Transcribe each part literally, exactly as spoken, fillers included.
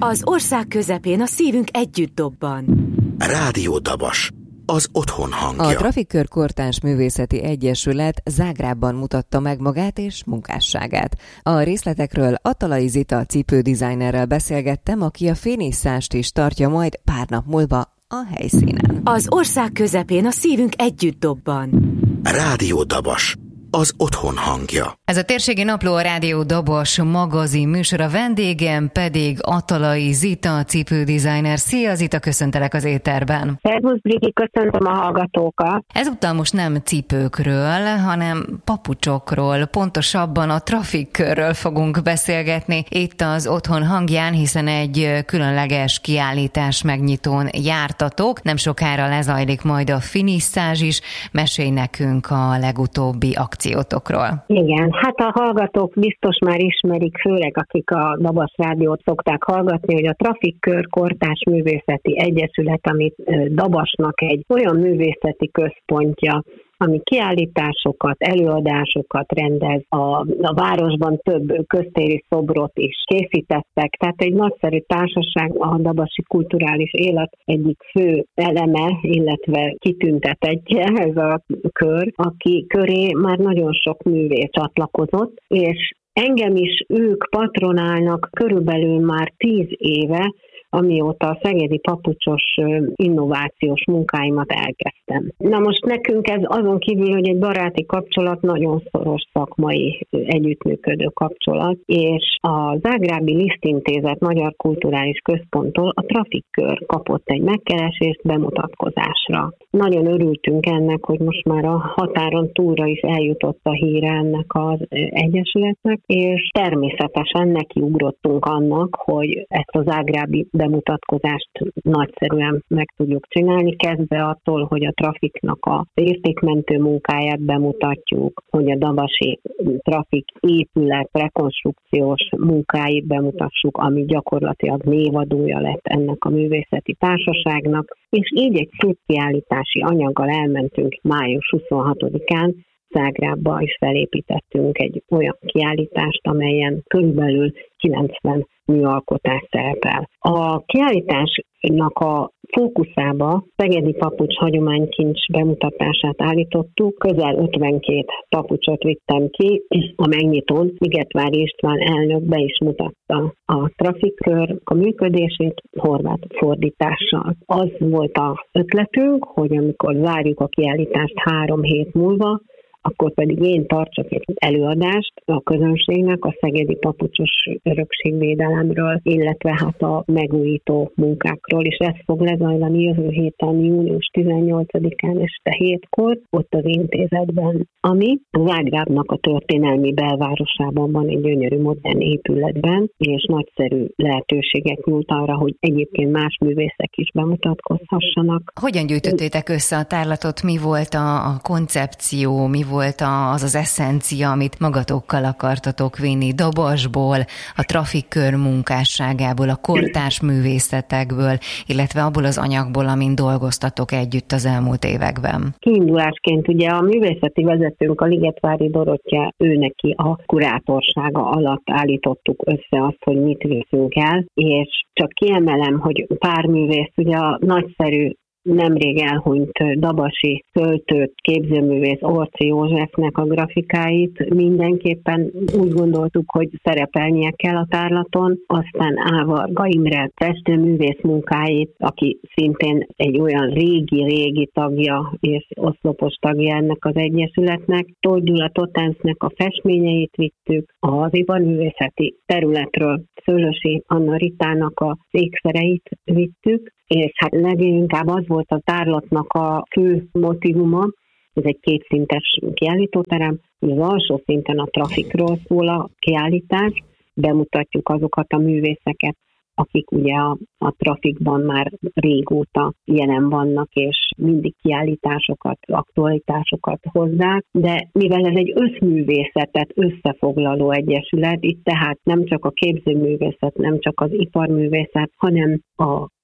Az ország közepén a szívünk együtt dobban. Rádió Dabas, az otthon hangja. A Trafikkör Kortárs Művészeti Egyesület Zágrábban mutatta meg magát és munkásságát. A részletekről Atalai Zita cipődesignerrel beszélgettem, aki a féniszást is tartja majd pár nap múlva a helyszínen. Az ország közepén a szívünk együtt dobban. Rádió Dabas, az otthon hangja. Ez a Térségi Napló, a Rádió Dabas magazin műsora, vendégem pedig Atalai Zita, cipődesigner. Szia Zita, köszöntelek az éterben. Szervusz Brigi, köszöntöm a hallgatókat. Ezúttal most nem cipőkről, hanem papucsokról, pontosabban a Trafikkörről fogunk beszélgetni itt az otthon hangján, hiszen egy különleges kiállítás megnyitón jártatok. Nem sokára lezajlik majd a finisszázs is. Mesélj nekünk a legutóbbi akciótokról. Igen, hát a hallgatók biztos már ismerik, főleg akik a Dabas Rádiót szokták hallgatni, hogy a Trafikkör Kortárs Művészeti Egyesület, amit Dabasnak egy olyan művészeti központja, ami kiállításokat, előadásokat rendez, a, a városban több köztéri szobrot is készítettek, tehát egy nagyszerű társaság, a dabasi kulturális élet egyik fő eleme, illetve kitüntetettje ez a kör, aki köré már nagyon sok művész csatlakozott, és engem is ők patronálnak körülbelül már tíz éve, amióta a szegedi papucsos innovációs munkáimat elkezdtem. Na most nekünk ez azon kívül, hogy egy baráti kapcsolat, nagyon szoros szakmai együttműködő kapcsolat, és a Zágrábi Lisztintézet Magyar Kulturális Központtól a Trafikkör kapott egy megkeresést bemutatkozásra. Nagyon örültünk ennek, hogy most már a határon túlra is eljutott a híre ennek az egyesületnek, és természetesen nekiugrottunk annak, hogy ezt a zágrábi bemutatkozást nagyszerűen meg tudjuk csinálni, kezdve attól, hogy a trafiknak a értékmentő munkáját bemutatjuk, hogy a dabasi trafik épület rekonstrukciós munkáit bemutassuk, ami gyakorlatilag névadója lett ennek a művészeti társaságnak, és így egy szép kiállítási anyaggal elmentünk május huszonhatodikán, Zágrábba is felépítettünk egy olyan kiállítást, amelyen körülbelül kilencven műalkotás szerepel. A kiállításnak a fókuszába szegedi papucs hagyománykincs bemutatását állítottuk, közel ötvenkét papucsot vittem ki, a megnyitón Ligetvári István elnök be is mutatta a Trafikkör a működését horvát fordítással. Az volt az ötletünk, hogy amikor zárjuk a kiállítást három hét múlva, akkor pedig én tartsak egy előadást a közönségnek a szegedi papucsos örökségvédelemről, illetve hát a megújító munkákról, és ez fog lezajlani jövő héten, június tizennyolcadikán este hétkor, ott az intézetben, ami Zágrábnak a történelmi belvárosában van, egy gyönyörű modern épületben, és nagyszerű lehetőségek nyújt arra, hogy egyébként más művészek is bemutatkozhassanak. Hogyan gyűjtöttétek össze a tárlatot? Mi volt a, a koncepció, mi volt volt az az eszencia, amit magatokkal akartatok vinni Dabasból, a Trafikkör munkásságából, a kortárs művészetekből, illetve abból az anyagból, amin dolgoztatok együtt az elmúlt években? Kiindulásként ugye a művészeti vezetőnk, a Ligetvári Dorottya, ő neki a kurátorsága alatt állítottuk össze azt, hogy mit viszünk el, és csak kiemelem, hogy pár művész, ugye a nagyszerű nemrég elhunyt dabasi költőt, képzőművész Orczy Józsefnek a grafikáit mindenképpen úgy gondoltuk, hogy szerepelnie kell a tárlaton, aztán Ávarga Imre festőművész munkáit, aki szintén egy olyan régi-régi tagja és oszlopos tagja ennek az egyesületnek, Tóth Gyula Totánsznek a festményeit vittük, az iparművészeti területről Szőlősi Anna Ritának a ékszereit vittük, és hát leginkább az volt a tárlatnak a fő motívuma, ez egy kétszintes kiállítóterem, hogy az alsó szinten a trafikról szól a kiállítás, bemutatjuk azokat a művészeket, akik ugye a, a trafikban már régóta jelen vannak, és mindig kiállításokat, aktualitásokat hozzák, de mivel ez egy összművészetet összefoglaló egyesület, itt tehát nem csak a képzőművészet, nem csak az iparművészet, hanem a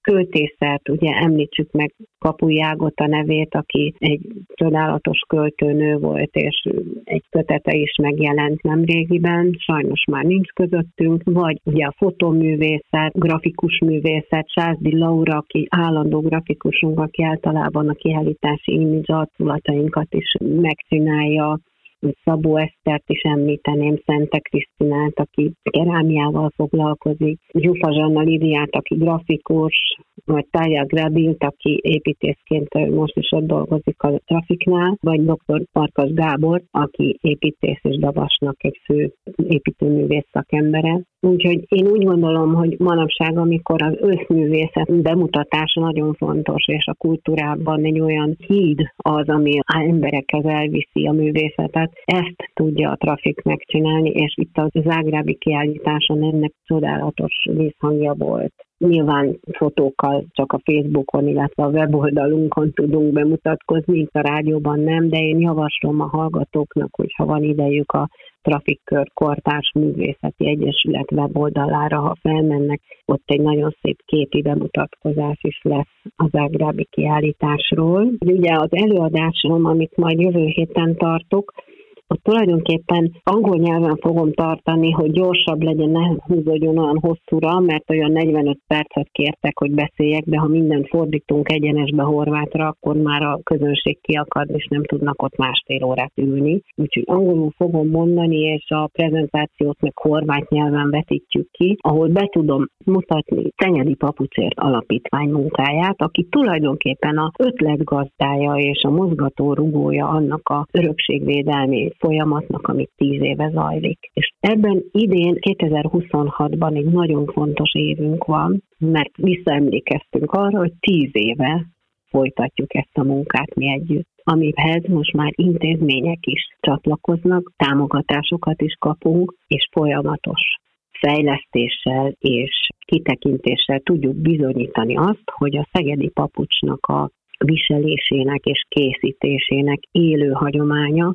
költészet, ugye említsük meg Kapuj Ágota nevét, aki egy csodálatos költőnő volt, és egy kötete is megjelent nemrégiben, sajnos már nincs közöttünk, vagy ugye a fotóművészet, grafikus művészet, Sásdi Laura, aki állandó grafikusunk, aki általában a kiállítási image arculatainkat is megcsinálja, Szabó Esztert is említeném, Szente Krisztinát, aki kerámiával foglalkozik, Zsufa Zsanna Lidiát, aki grafikus, vagy Tája Gradilt, aki építészként most is ott dolgozik a Trafiknál, vagy doktor Farkas Gábor, aki építész és Dabasnak egy fő építőművész szakembere. Úgyhogy én úgy gondolom, hogy manapság, amikor az összművészet bemutatása nagyon fontos, és a kultúrában egy olyan híd az, ami az emberekhez elviszi a művészetet, ezt tudja a Trafik megcsinálni, és itt a zágrábi kiállításon ennek csodálatos vízhangja volt. Nyilván fotókkal csak a Facebookon, illetve a weboldalunkon tudunk bemutatkozni, itt a rádióban nem, de én javaslom a hallgatóknak, hogyha van idejük a Trafikkör Kortárs Művészeti Egyesület weboldalára, ha felmennek, ott egy nagyon szép képi bemutatkozás is lesz a zágrábi kiállításról. Ugye az előadásom, amit majd jövő héten tartok, ott tulajdonképpen angol nyelven fogom tartani, hogy gyorsabb legyen, ne húzódjon olyan hosszúra, mert olyan negyvenöt percet kértek, hogy beszéljek, de ha mindent fordítunk egyenesbe horvátra, akkor már a közönség kiakad, és nem tudnak ott másfél órát ülni. Úgyhogy angolul fogom mondani, és a prezentációt meg horvát nyelven vetítjük ki, ahol be tudom mutatni Szenyedi Papucsért Alapítvány munkáját, aki tulajdonképpen az ötletgazdája és a mozgató rugója annak a örökségvédelmi folyamatnak, amit tíz éve zajlik. És ebben idén kétezer-huszonhatban egy nagyon fontos évünk van, mert visszaemlékeztünk arra, hogy tíz éve folytatjuk ezt a munkát mi együtt, amihez most már intézmények is csatlakoznak, támogatásokat is kapunk, és folyamatos fejlesztéssel és kitekintéssel tudjuk bizonyítani azt, hogy a szegedi papucsnak a viselésének és készítésének élő hagyománya,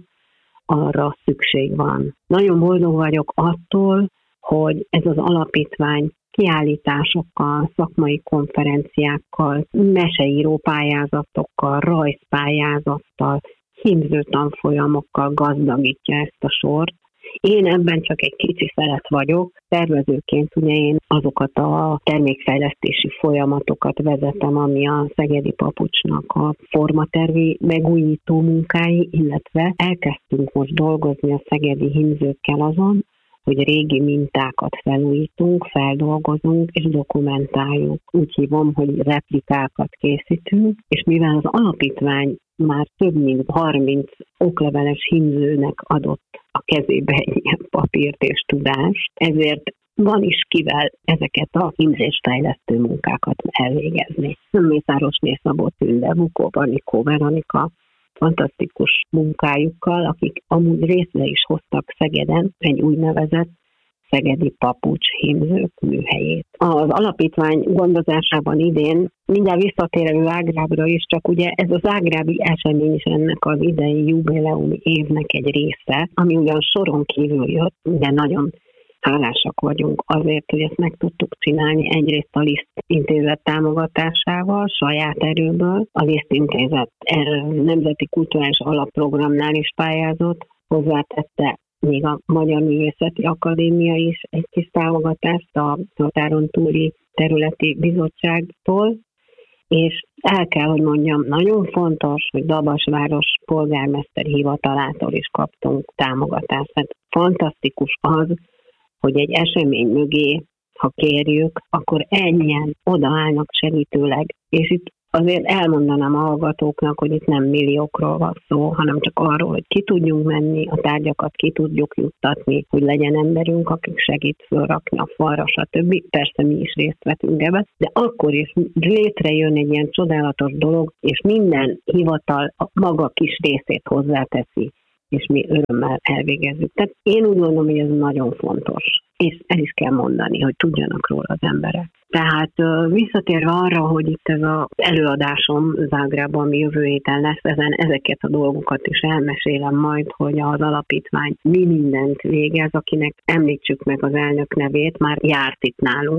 arra szükség van. Nagyon boldog vagyok attól, hogy ez az alapítvány kiállításokkal, szakmai konferenciákkal, meseíró pályázatokkal, rajzpályázattal, hímző tanfolyamokkal gazdagítja ezt a sort. Én ebben csak egy kicsi felett vagyok. Tervezőként ugye én azokat a termékfejlesztési folyamatokat vezetem, ami a szegedi papucsnak a formatervi megújító munkái, illetve elkezdtünk most dolgozni a szegedi hímzőkkel azon, hogy régi mintákat felújítunk, feldolgozunk és dokumentáljuk. Úgy hívom, hogy replikákat készítünk, és mivel az alapítvány már több mint harminc okleveles hímzőnek adott a kezébe egy ilyen papírt és tudást, ezért van is kivel ezeket a hímzésfejlesztő munkákat elvégezni. Mészárosné Szabó Tünde, Bukó Banikó Veronika fantasztikus munkájukkal, akik amúgy részre is hoztak Szegeden egy úgynevezett szegedi papucs hímzők műhelyét. Az alapítvány gondozásában idén, mindjárt visszatérő Zágrábra is, csak ugye ez a zágrábi esemény is ennek az idei jubileumi évnek egy része, ami ugyan soron kívül jött, de nagyon hálásak vagyunk azért, hogy ezt meg tudtuk csinálni egyrészt a Liszt Intézet támogatásával, saját erőből. A Liszt Intézet Nemzeti Kulturális Alapprogramnál is pályázott, hozzátette még a Magyar Művészeti Akadémia is egy kis támogatást a határon túli területi bizottságtól, és el kell, hogy mondjam, nagyon fontos, hogy Dabasváros polgármester hivatalától is kaptunk támogatást. Tehát fantasztikus az, hogy egy esemény mögé, ha kérjük, akkor ennyien odaállnak segítőleg. És itt azért elmondanám a hallgatóknak, hogy itt nem milliókról van szó, hanem csak arról, hogy ki tudjunk menni, a tárgyakat ki tudjuk juttatni, hogy legyen emberünk, akik segít fölrakni a falra, stb. Persze mi is részt vetünk ebbe, de akkor is létrejön egy ilyen csodálatos dolog, és minden hivatal a maga kis részét hozzáteszi, és mi örömmel elvégezzük. Tehát én úgy gondolom, hogy ez nagyon fontos, és el is kell mondani, hogy tudjanak róla az emberek. Tehát visszatérve arra, hogy itt ez az előadásom Zágrában, ami jövő héten lesz, ezen ezeket a dolgokat is elmesélem majd, hogy az alapítvány mi mindent végez, akinek említsük meg az elnök nevét, már járt itt nálunk a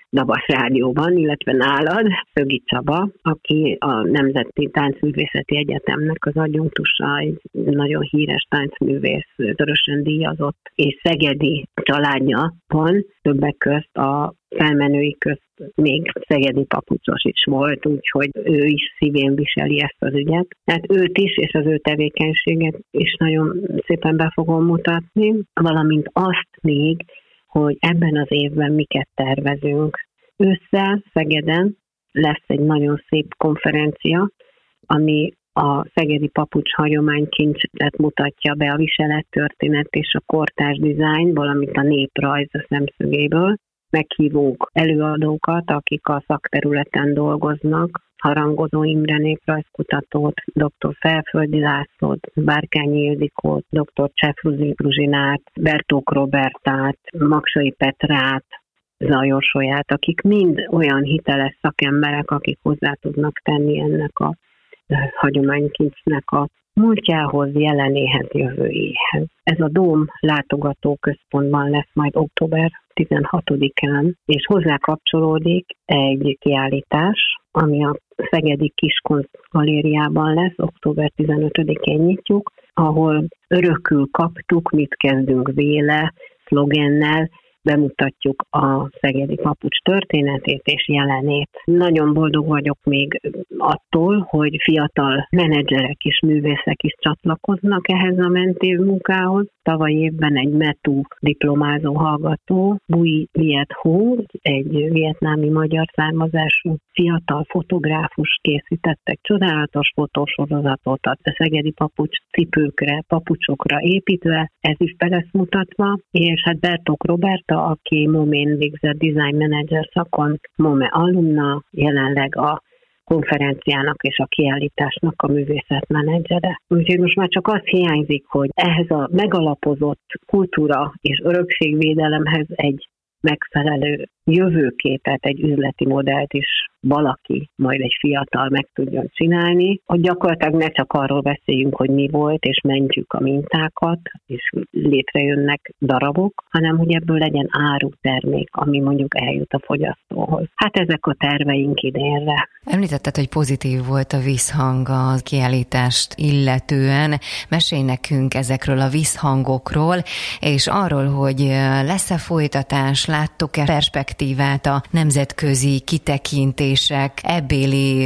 Dabas Rádióban, illetve nálad, Szögi Csaba, aki a Nemzeti Táncművészeti Egyetemnek az adjunktusa, egy nagyon híres táncművész, törösen díjazott, és szegedi családja van, többek közt a felmenői közt még szegedi papucos is volt, úgyhogy ő is szívén viseli ezt az ügyet. Tehát őt is, és az ő tevékenységet is nagyon szépen be fogom mutatni, valamint azt még, hogy ebben az évben miket tervezünk. Ősszel Szegeden lesz egy nagyon szép konferencia, ami a szegedi papucs hagyománykincset mutatja be, a viselettörténet és a kortárs dizájn, valamint a néprajz a szemszögéből. Meghívunk előadókat, akik a szakterületen dolgoznak, Harangozó Imre néprajzkutatót, dr. Felföldi Lászlót, Bárkányi Ildikót, dr. Csefruzi Ruzsinát, Bertók Robertát, Maksai Petrát, Zajos Olyát, akik mind olyan hiteles szakemberek, akik hozzá tudnak tenni ennek a hagyománykincsnek a múltjához, jelenéhez, jövőjéhez. Ez a Dóm látogatóközpontban lesz majd október tizenhatodikán, és hozzá kapcsolódik egy kiállítás, ami a Szegedi Kiskunst Galériában lesz, október tizenötödikén nyitjuk, ahol örökül kaptuk, mit kezdünk véle, szlogennel, bemutatjuk a szegedi papucs történetét és jelenét. Nagyon boldog vagyok még attól, hogy fiatal menedzserek és művészek is csatlakoznak ehhez a mentév munkához. Tavaly évben egy METU diplomázó hallgató, Bui Viet Hung, egy vietnámi magyar származású fiatal fotográfus készített egy csodálatos fotósorozatot a szegedi papucs cipőkre, papucsokra építve, ez is be lesz mutatva, és hát Bertók Roberta, aki Momén végzett design manager szakon, Mome alumna, jelenleg a konferenciának és a kiállításnak a művészetmenedzsere. Úgyhogy most már csak az hiányzik, hogy ehhez a megalapozott kultúra és örökségvédelemhez egy megfelelő jövőképet, egy üzleti modellt is valaki, majd egy fiatal meg tudjon csinálni, hogy gyakorlatilag ne csak arról beszéljünk, hogy mi volt, és mentjük a mintákat, és létrejönnek darabok, hanem hogy ebből legyen árutermék, ami mondjuk eljut a fogyasztóhoz. Hát ezek a terveink idénre. Említetted, hogy pozitív volt a visszhang a kiállítást illetően. Mesélj nekünk ezekről a visszhangokról, és arról, hogy lesz-e folytatás, láttok-e perspektívát a nemzetközi kitekintések ebbéli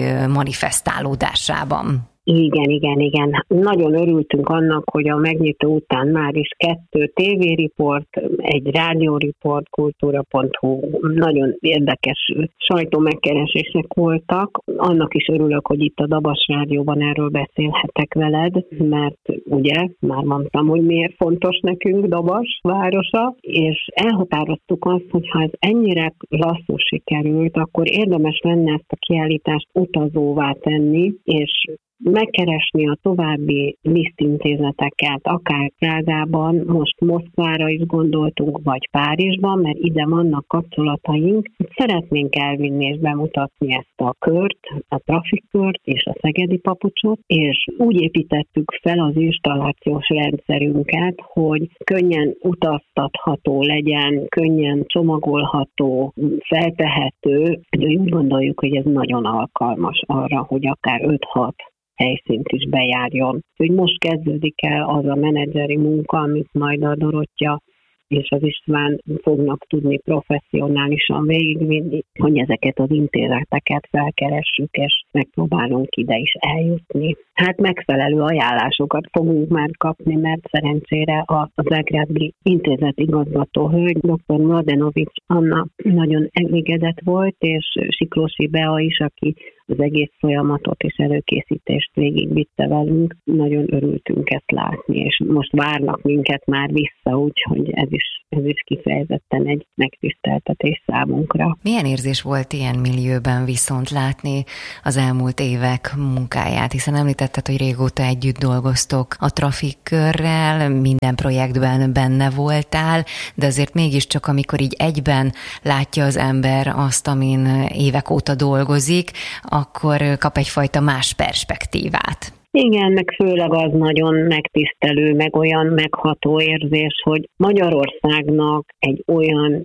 manifestálódásában? Igen, igen, igen. Nagyon örültünk annak, hogy a megnyitó után már is kettő tévériport, egy rádióriport, kultúra pont hu, nagyon érdekes sajtómegkeresések voltak. Annak is örülök, hogy itt a Dabas Rádióban erről beszélhetek veled, mert ugye már mondtam, hogy miért fontos nekünk Dabas városa, és elhatároztuk azt, hogy ha ez ennyire lasszul sikerült, akkor érdemes lenne ezt a kiállítást utazóvá tenni, és megkeresni a további lisztintézeteket, akár Prágában, most Moszkvára is gondoltunk, vagy Párizsban, mert ide vannak kapcsolataink. Szeretnénk elvinni és bemutatni ezt a kört, a trafikkört és a szegedi papucsot, és úgy építettük fel az installációs rendszerünket, hogy könnyen utaztatható legyen, könnyen csomagolható, feltehető. Úgy gondoljuk, hogy ez nagyon alkalmas arra, hogy akár öt-hat helyszínt is bejárjon. Úgyhogy most kezdődik el az a menedzseri munka, amit majd a Dorottya és az István fognak tudni professzionálisan végigvinni, hogy ezeket az intézeteket felkeressük, és megpróbálunk ide is eljutni. Hát megfelelő ajánlásokat fogunk már kapni, mert szerencsére az Zágrábi intézet igazgató hölgy, dr. Mladenovics Anna nagyon elégedett volt, és Siklósi Bea is, aki az egész folyamatot és előkészítést végigvitte velünk. Nagyon örültünk ezt látni, és most várnak minket már vissza, úgyhogy ez is, ez is kifejezetten egy megtiszteltetés számunkra. Milyen érzés volt ilyen millióben viszont látni az elmúlt évek munkáját, hiszen említetted, hogy régóta együtt dolgoztok a trafikkörrel, minden projektben benne voltál, de azért mégiscsak, amikor így egyben látja az ember azt, amin évek óta dolgozik, akkor kap egyfajta más perspektívát. Igen, meg főleg az nagyon megtisztelő, meg olyan megható érzés, hogy Magyarországnak egy olyan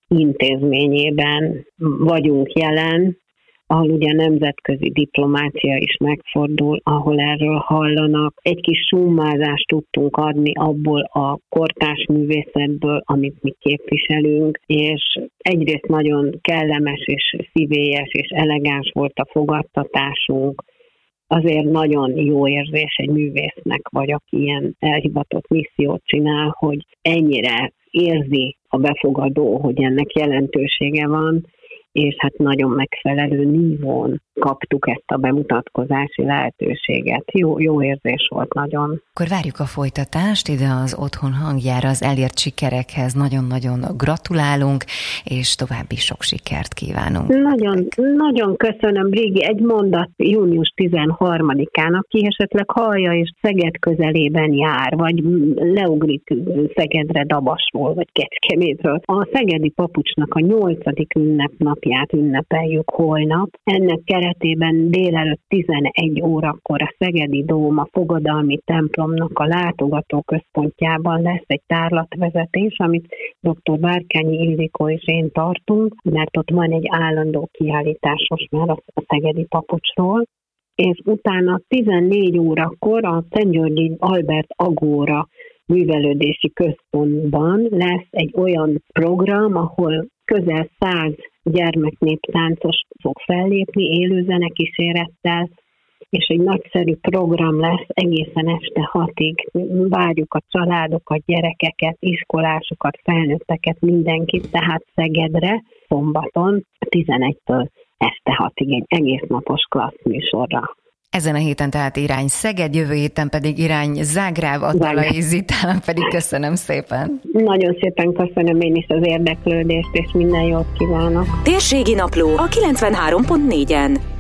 intézményében vagyunk jelen, ahol ugye nemzetközi diplomácia is megfordul, ahol erről hallanak. Egy kis summázást tudtunk adni abból a kortárs művészetből, amit mi képviselünk, és egyrészt nagyon kellemes és szívélyes és elegáns volt a fogadtatásunk. Azért nagyon jó érzés egy művésznek, vagy aki ilyen elhivatott missziót csinál, hogy ennyire érzi a befogadó, hogy ennek jelentősége van, és hát nagyon megfelelő nívón kaptuk ezt a bemutatkozási lehetőséget. Jó, jó érzés volt nagyon. Akkor várjuk a folytatást ide az Otthon hangjára, az elért sikerekhez. Nagyon-nagyon gratulálunk, és további sok sikert kívánunk. Nagyon, nagyon köszönöm, Brigi. Egy mondat június tizenharmadikán, aki esetleg hallja és Szeged közelében jár, vagy leugrik Szegedre Dabasról, vagy Kecskemétről. A szegedi papucsnak a nyolcadik ünnepnapját ünnepeljük holnap. Ennek keretében délelőtt tizenegy órakor a Szegedi Dóm, a Fogadalmi templomnak a látogatóközpontjában lesz egy tárlatvezetés, amit dr. Várkányi Ildikó és én tartunk, mert ott van egy állandó kiállítás most már a szegedi papucsról, és utána tizennégy órakor a Szentgyörgyi Albert Agóra művelődési központban lesz egy olyan program, ahol közel száz gyermeknéptáncos fog fellépni élő zenekísérettel, és egy nagyszerű program lesz egészen este hatig. Várjuk a családokat, gyerekeket, iskolásokat, felnőtteket, mindenkit, tehát Szegedre szombaton tizenegytől este hatig egy egész napos klassz műsorra. Ezen a héten tehát irány Szeged, jövő héten pedig irány Zágráb, Atalai Zitának pedig köszönöm szépen. Nagyon szépen köszönöm én is az érdeklődést, és minden jót kívánok. Térségi Napló a kilencvenhárom pont négyen.